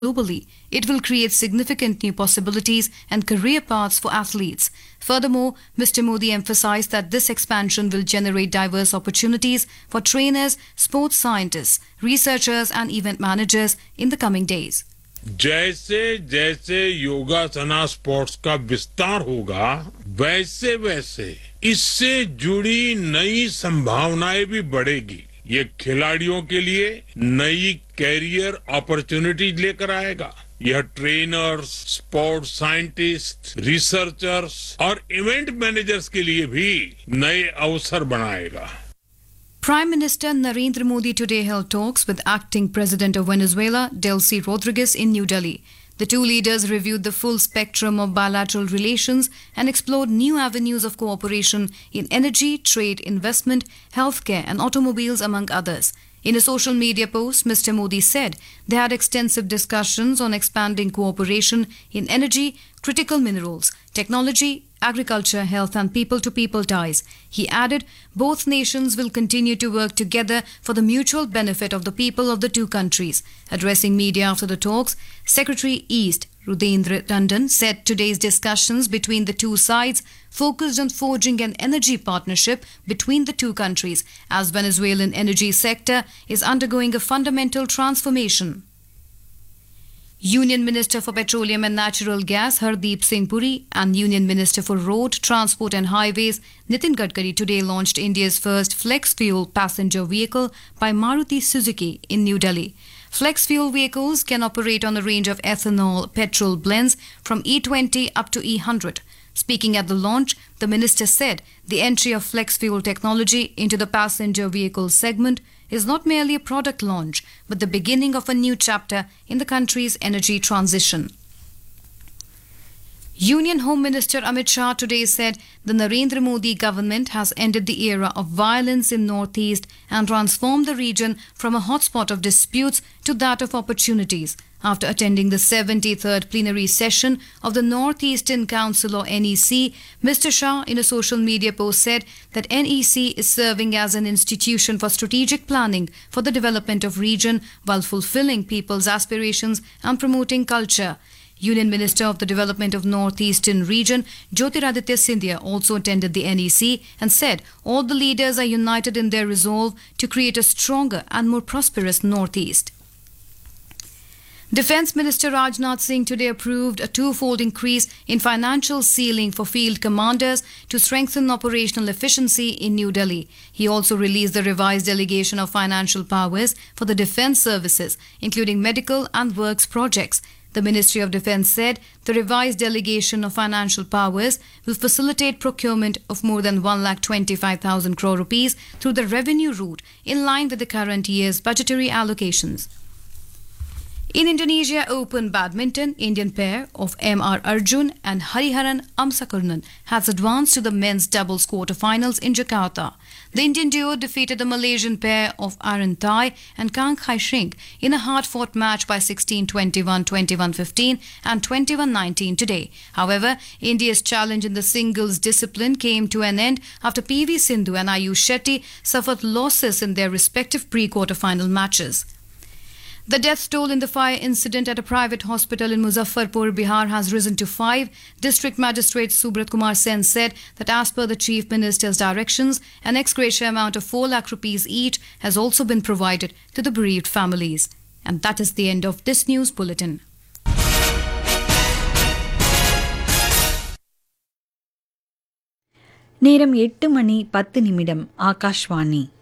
globally. It will create significant new possibilities and career paths for athletes. Furthermore, Mr. Modi emphasized that this expansion will generate diverse opportunities for trainers, sports scientists, researchers, and event managers in the coming days. जैसे जैसे योगासना sports का विस्तार होगा वैसे वैसे इससे जुड़ी नई संभावनाएं भी बढ़ेगी। ये खिलाड़ियों के लिए नई कैरियर अपॉर्चुनिटीज लेकर आएगा। यह ट्रेनर्स, स्पोर्ट्स साइंटिस्ट, रिसर्चर्स और इवेंट मैनेजर्स के लिए भी नए अवसर बनाएगा। Prime Minister Narendra Modi today held talks with acting President of Venezuela, Delcy Rodriguez, in New Delhi. The two leaders reviewed the full spectrum of bilateral relations and explored new avenues of cooperation in energy, trade, investment, healthcare, and automobiles, among others. In a social media post, Mr. Modi said they had extensive discussions on expanding cooperation in energy, critical minerals, technology, agriculture, health, and people-to-people ties. He added both nations will continue to work together for the mutual benefit of the people of the two countries. Addressing media after the talks, Secretary East Rudendra Tandon said today's discussions between the two sides focused on forging an energy partnership between the two countries as Venezuelan energy sector is undergoing a fundamental transformation. Union Minister for Petroleum and Natural Gas Hardeep Singh Puri and Union Minister for Road, Transport and Highways Nitin Gadkari today launched India's first flex fuel passenger vehicle by Maruti Suzuki in New Delhi. Flex fuel vehicles can operate on a range of ethanol petrol blends from E20 up to E100. Speaking at the launch, the minister said the entry of flex fuel technology into the passenger vehicle segment is not merely a product launch, but the beginning of a new chapter in the country's energy transition. Union Home Minister Amit Shah today said the Narendra Modi government has ended the era of violence in Northeast and transformed the region from a hotspot of disputes to that of opportunities. After attending the 73rd plenary session of the Northeastern Council or NEC, Mr. Shah in a social media post said that NEC is serving as an institution for strategic planning for the development of region while fulfilling people's aspirations and promoting culture. Union Minister of the Development of Northeastern Region, Jyotiraditya Scindia, also attended the NEC and said all the leaders are united in their resolve to create a stronger and more prosperous Northeast. Defence Minister Rajnath Singh today approved a twofold increase in financial ceiling for field commanders to strengthen operational efficiency in New Delhi. He also released the revised delegation of financial powers for the defence services, including medical and works projects. The Ministry of Defence said the revised delegation of financial powers will facilitate procurement of more than 1,25,000 crore rupees through the revenue route in line with the current year's budgetary allocations. In Indonesia Open Badminton, Indian pair of M.R. Arjun and Hariharan Amsakarnan has advanced to the men's doubles quarterfinals in Jakarta. The Indian duo defeated the Malaysian pair of Aaron Thai and Kang Khai Shing in a hard-fought match by 16-21, 21-15 and 21-19 today. However, India's challenge in the singles discipline came to an end after PV Sindhu and Ayush Shetty suffered losses in their respective pre-quarterfinal matches. The death toll in the fire incident at a private hospital in Muzaffarpur, Bihar has risen to 5. District Magistrate Subrat Kumar Sen said that as per the Chief Minister's directions, an ex gratia amount of 4 lakh rupees each has also been provided to the bereaved families. And that is the end of this news bulletin. நேரம் 8 மணி 10 நிமிடம். ஆகாஷ்வாணி.